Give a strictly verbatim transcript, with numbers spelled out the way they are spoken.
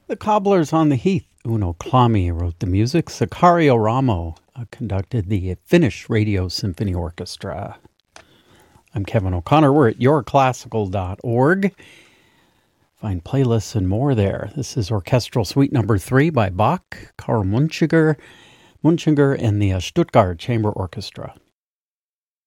The Cobblers on the Heath. Uno Clami wrote the music. Sicario Ramo uh, conducted the Finnish Radio Symphony Orchestra. I'm Kevin O'Connor. We're at your classical dot org. Find playlists and more there. This is Orchestral Suite number three by Bach, Karl Munchinger, Munchinger and the uh, Stuttgart Chamber Orchestra.